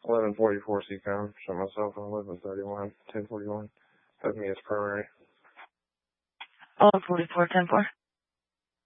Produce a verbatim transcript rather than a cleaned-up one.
eleven forty-four Seacom. Show myself on eleven thirty-one, ten forty-one. Have me as primary. eleven forty-four, ten four.